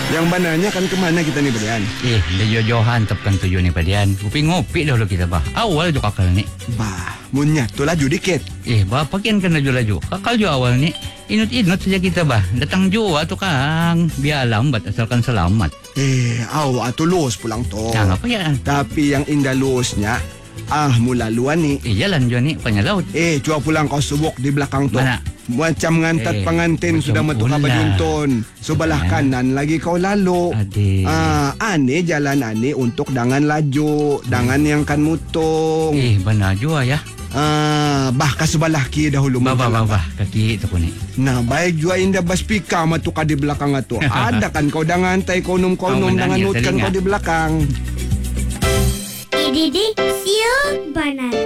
Yang bananya kan kemana kita nih Badian? Johan tapkan tujuh ni padian. Ngopi dahulu kita bah. Awal jo kakal ni. Bah, munya tu laju dikit. Bah pakian kan laju-laju. Kakal jo awal ni. Inut-inut saja kita bah. Datang jo tu kang. Biar lambat asalkan selamat. Atu luos pulang to. Nah, apa ya? Tapi yang indah luosnya, mula luan ni. Jalan jo ni panyalaut. Coba pulang kau subuk di belakang tu. Mana? Macam ngantat pengantin sudah metu ka bajunton. Sebelah kanan lagi kau lalu. Ane jalan ane untuk dangan laju, dangan yang kan mutung. Benar jua ya. Bah ka sebelah kiri dahulu. Bah kaki tu ni. Nah, baik jua indah baspika matu ka di belakang atu. Ada kan kau dangan tai konum-konum dangan utkan kau di belakang. Ididi siu banan.